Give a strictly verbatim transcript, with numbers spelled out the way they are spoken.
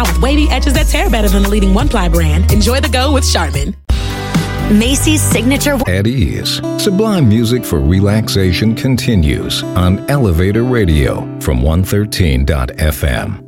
soft, wavy edges that tear better than the leading one-ply brand. Enjoy the go with Charmin. Macy's signature. At ease. Sublime music for relaxation continues on Elevator Radio from one thirteen dot F M.